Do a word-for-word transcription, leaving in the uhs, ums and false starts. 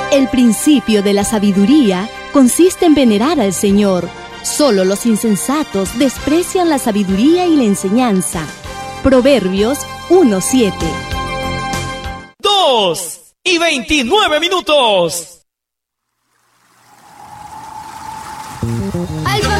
El principio de la sabiduría consiste en venerar al Señor. Solo los insensatos desprecian la sabiduría y la enseñanza. Proverbios uno siete. Dos y veintinueve minutos. Alfa